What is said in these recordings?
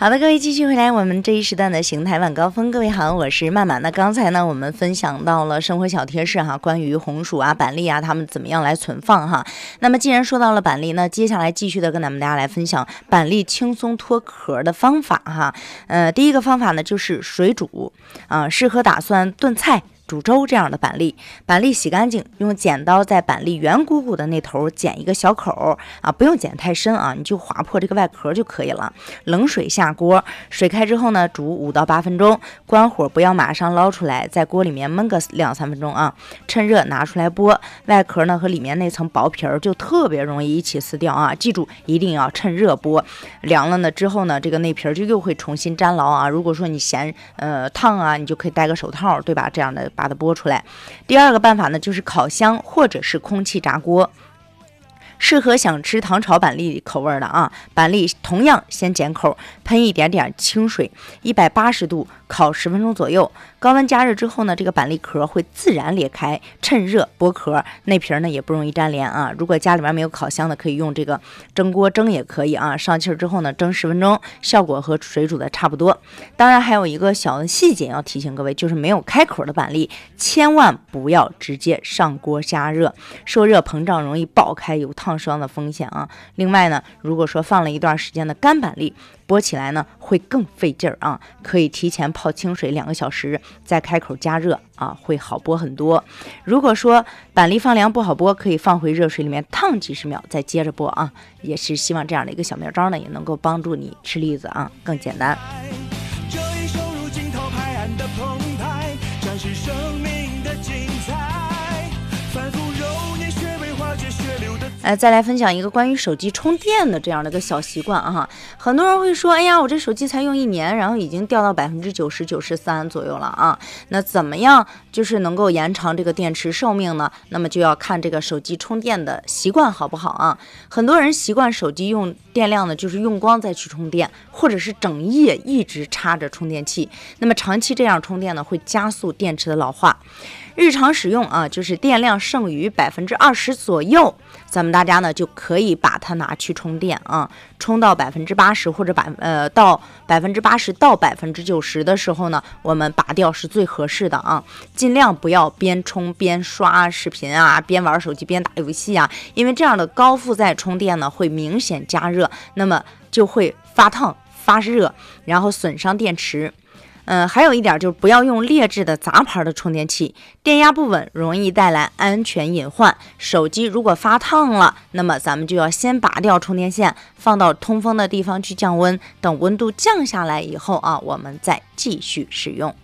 好的，各位继续回来我们这一时段的邢台晚高峰。各位好，我是曼曼。那刚才呢我们分享到了生活小贴士哈，关于红薯啊、板栗啊它们怎么样来存放哈。那么既然说到了板栗，那接下来继续的跟咱们大家来分享板栗轻松脱壳的方法哈。第一个方法呢就是水煮适合打算炖菜煮粥这样的板栗，板栗洗干净，用剪刀在板栗圆鼓鼓的那头剪一个小口不用剪太深你就划破这个外壳就可以了。冷水下锅，水开之后呢，煮5到8分钟，关火，不要马上捞出来，在锅里面焖个2-3分钟趁热拿出来剥，外壳呢和里面那层薄皮儿就特别容易一起撕掉记住一定要趁热剥，凉了呢之后呢，这个内皮儿就又会重新粘牢如果说你嫌烫你就可以戴个手套，对吧？这样的把它剥出来。第二个办法呢，就是烤箱或者是空气炸锅。适合想吃糖炒板栗口味的板栗同样先剪口，喷一点点清水，180度烤10分钟左右。高温加热之后呢，这个板栗壳会自然裂开，趁热剥壳，内皮呢也不容易粘连如果家里面没有烤箱的，可以用这个蒸锅蒸也可以上气之后呢，蒸10分钟，效果和水煮的差不多。当然还有一个小的细节要提醒各位，就是没有开口的板栗千万不要直接上锅加热，受热膨胀容易爆开，有烫伤的风险另外呢，如果说放了一段时间的干板栗，剥起来呢会更费劲儿可以提前泡清水2个小时，再开口加热会好剥很多。如果说板栗放凉不好剥，可以放回热水里面烫几十秒，再接着剥也是希望这样的一个小妙招呢，也能够帮助你吃栗子更简单。这一首如惊涛拍岸的澎湃，展示生命的精彩，反复揉捏穴位化解血流的。再来分享一个关于手机充电的这样的一个小习惯很多人会说，哎呀，我这手机才用1年，然后已经掉到90%、93%左右了那怎么样就是能够延长这个电池寿命呢？那么就要看这个手机充电的习惯好不好很多人习惯手机用电量呢，就是用光再去充电，或者是整夜一直插着充电器。那么长期这样充电呢，会加速电池的老化。日常使用就是电量剩余20%左右，咱们大家呢就可以把它拿去充电充到80%或者到80%到90%的时候呢，我们拔掉是最合适的尽量不要边充边刷视频边玩手机边打游戏因为这样的高负载充电呢会明显加热，那么就会发烫发热，然后损伤电池。还有一点就是不要用劣质的杂牌的充电器，电压不稳，容易带来安全隐患。手机如果发烫了，那么咱们就要先拔掉充电线，放到通风的地方去降温，等温度降下来以后我们再继续使用。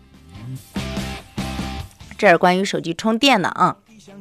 这是关于手机充电的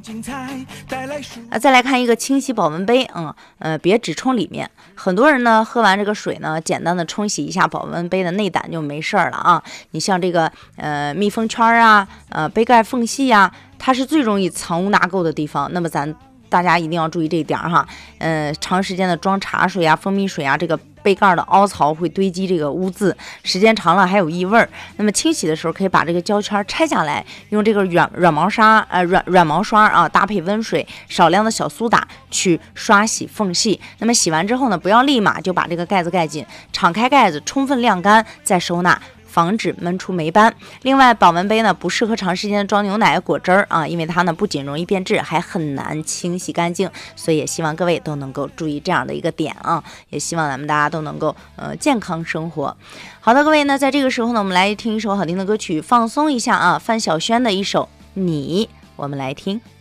再来看一个清洗保温杯别只冲里面。很多人呢喝完这个水呢，简单的冲洗一下保温杯的内胆就没事了你像这个密封圈杯盖缝隙它是最容易藏污纳垢的地方。那么大家一定要注意这一点长时间的装茶水蜂蜜水这个杯盖的凹槽会堆积这个污渍，时间长了还有异味。那么清洗的时候可以把这个胶圈拆下来，用这个软毛刷搭配温水少量的小苏打去刷洗缝隙。那么洗完之后呢，不要立马就把这个盖子盖紧，敞开盖子充分晾干再收纳，防止闷出霉斑。另外保温杯呢不适合长时间装牛奶果汁因为它呢不仅容易变质，还很难清洗干净。所以也希望各位都能够注意这样的一个点也希望咱们大家都能够健康生活。好的，各位呢，在这个时候呢，我们来听一首好听的歌曲放松一下范晓萱的一首你，我们来听。